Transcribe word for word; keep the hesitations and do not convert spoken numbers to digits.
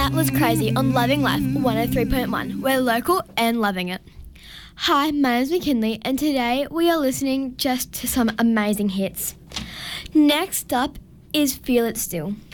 That was Crazy on Loving Life one oh three point one. We're local and loving it. Hi, my name's McKinley, and today we are listening just to some amazing hits. Next up is Feel It Still.